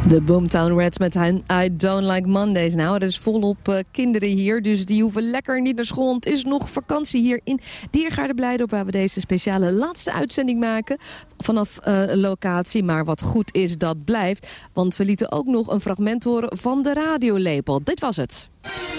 De Boomtown Rats met I Don't Like Mondays. Nou, er is volop kinderen hier, dus die hoeven lekker niet naar school. Het is nog vakantie hier in Diergaarde Blijdorp, waar we deze speciale laatste uitzending maken vanaf een locatie. Maar wat goed is, dat blijft. Want we lieten ook nog een fragment horen van de radiolepel. Dit was het.